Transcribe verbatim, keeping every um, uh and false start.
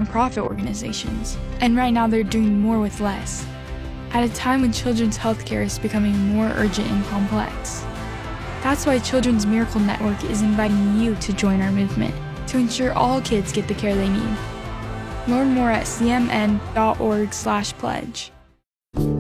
nonprofit organizations, and right now they're doing more with less, at a time when children's healthcare is becoming more urgent and complex. That's why Children's Miracle Network is inviting you to join our movement to ensure all kids get the care they need. Learn more at c m n dot org slash pledge.